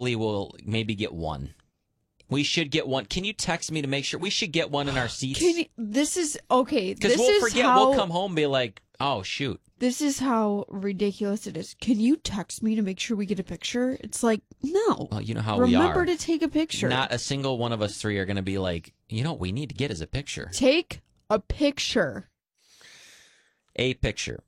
probably will maybe get one. We should get one. Can you text me to make sure? We should get one in our seats. This is okay. Because we'll forget. We'll come home and be like, oh, shoot. This is how ridiculous it is. Can you text me to make sure we get a picture? It's like, no. Well, you know how we are. Remember to take a picture. Not a single one of us three are going to be like, what we need to get is a picture. Take a picture. A picture.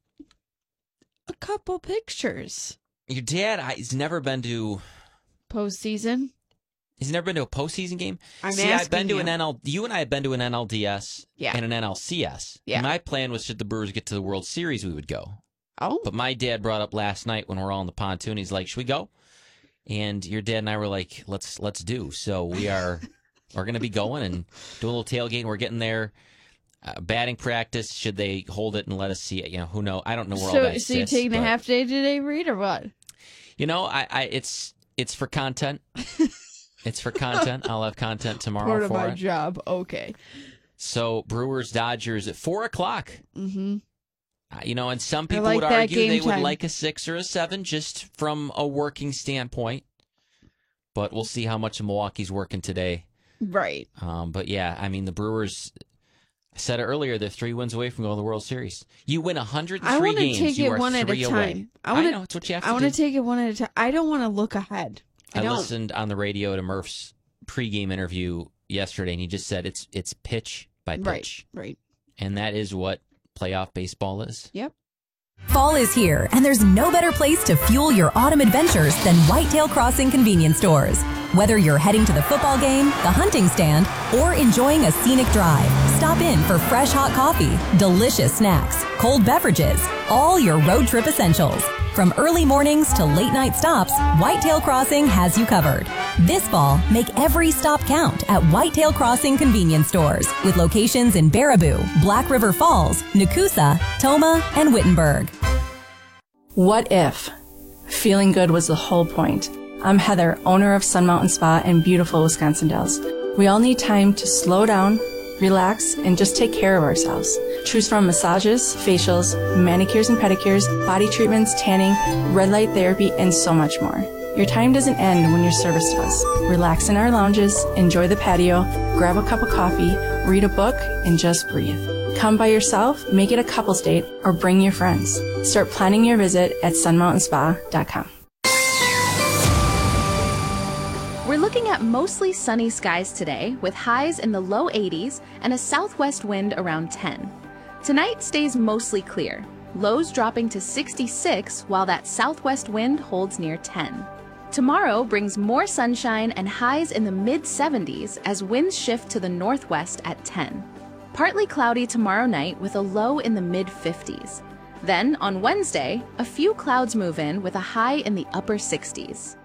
A couple pictures. Your dad, he's never been to... Postseason? He's never been to a postseason game? I've been to you and I have been to an NLDS and an NLCS. Yeah. And my plan was should the Brewers get to the World Series, we would go. Oh. But my dad brought up last night when we're all on the pontoon, he's like, should we go? And your dad and I were like, let's do. So we're going to be going and do a little tailgate. We're getting there. Batting practice, should they hold it and let us see it? Who knows? I don't know where all that sits. So you're taking a half day today, Reed, or what? It's for content. It's for content. I'll have content tomorrow Part of for my it. job. Okay. So Brewers Dodgers at 4:00. Mm-hmm. And some people would argue they would like a 6 or a 7 just from a working standpoint. But we'll see how much Milwaukee's working today. Right. But yeah, the Brewers. I said it earlier, they're 3 wins away from going to the World Series. You win 103 games, you are 3 away. I know, it's what you have to do. I want to take it one at a time. I don't want to look ahead. I listened on the radio to Murph's pregame interview yesterday, and he just said it's pitch by pitch. Right. And that is what playoff baseball is. Yep. Fall is here, and there's no better place to fuel your autumn adventures than Whitetail Crossing convenience stores. Whether you're heading to the football game, the hunting stand, or enjoying a scenic drive, stop in for fresh hot coffee, delicious snacks, cold beverages, all your road trip essentials. From early mornings to late night stops, Whitetail Crossing has you covered. This fall, make every stop count at Whitetail Crossing convenience stores with locations in Baraboo, Black River Falls, Nakusa, Toma, and Wittenberg. What if feeling good was the whole point? I'm Heather, owner of Sun Mountain Spa in beautiful Wisconsin Dells. We all need time to slow down, relax, and just take care of ourselves. Choose from massages, facials, manicures and pedicures, body treatments, tanning, red light therapy, and so much more. Your time doesn't end when you're serviced us. Relax in our lounges, enjoy the patio, grab a cup of coffee, read a book, and just breathe. Come by yourself, make it a couple's date, or bring your friends. Start planning your visit at sunmountainspa.com. We're looking at mostly sunny skies today with highs in the low 80s and a southwest wind around 10. Tonight stays mostly clear, lows dropping to 66 while that southwest wind holds near 10. Tomorrow brings more sunshine and highs in the mid-70s as winds shift to the northwest at 10. Partly cloudy tomorrow night with a low in the mid-50s. Then, on Wednesday, a few clouds move in with a high in the upper 60s.